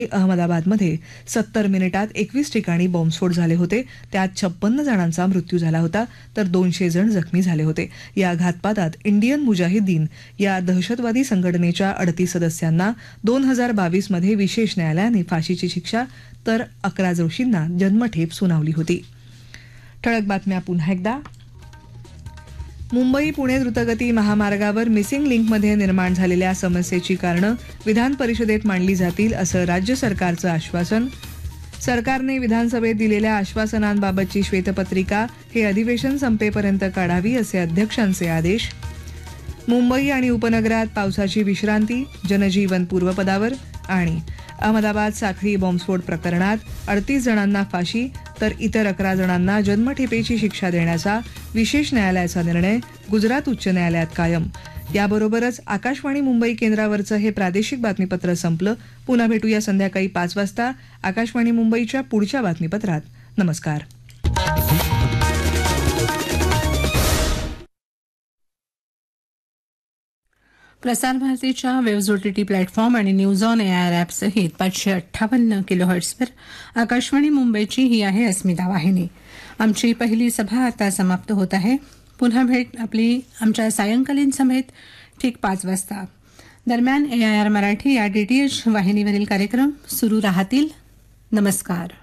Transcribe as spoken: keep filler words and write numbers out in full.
अहमदाबादमध्ये सत्तर मिनिटात एकवीस ठिकाणी बॉम्बस्फोट झाले होते. त्यात छप्पन्न जणांचा मृत्यू झाला होता तर दोनशे जण जखमी झाले होते. या घातपातात इंडियन मुजाहिदीन या दहशतवादी संघटनेच्या अडतीस सदस्यांना दोन हजार बावीस मध्ये विशेष न्यायालयाने फाशीची शिक्षा तर अकरा दोषींना जन्मठेप सुनावली होती. ठळक बातम्या पुन्हा एकदा. मुंबई पुणे द्रुतगती महामार्गावर मिसिंग लिंकमध्ये निर्माण झालेल्या समस्येची कारणं विधान परिषदेत मांडली जातील असं राज्य सरकारचं आश्वासन. सरकारने विधानसभेत दिलेल्या आश्वासनांबाबतची श्वेतपत्रिका हे अधिवेशन संपेपर्यंत काढावी असे अध्यक्षांचे आदेश. मुंबई आणि उपनगरात पावसाची विश्रांती, जनजीवन पूर्वपदावर. आणि अहमदाबाद साखळी बॉम्बस्फोट प्रकरणात अडतीस जणांना फाशी तर इतर अकरा जणांना जन्मठेपेची शिक्षा देण्याचा विशेष न्यायालयाचा निर्णय गुजरात उच्च न्यायालयात कायम. याबरोबरच आकाशवाणी मुंबई केंद्रावरचं हे प्रादेशिक बातमीपत्र संपलं. पुन्हा भेटूया संध्याकाळी पाच वाजता आकाशवाणी मुंबईच्या पुढच्या बातमीपत्रात. नमस्कार. प्रसार भारतीच्या वेव्ज ओटीटी प्लॅटफॉर्म आणि न्यूज ऑन एआर ॲप सहित पाचशे अठ्ठावन्न किलोहर्ट्सवर आकाशवाणी मुंबईची ही आहे अस्मिता वाहिनी. आमची पहिली सभा आता समाप्त होत आहे. पुन्हा भेट आपली आमच्या सायंकालीन सभेत ठीक पाच वाजता. दरम्यान एआयआर मराठी या डीटीएच वाहिनीवरील कार्यक्रम सुरू राहतील. नमस्कार.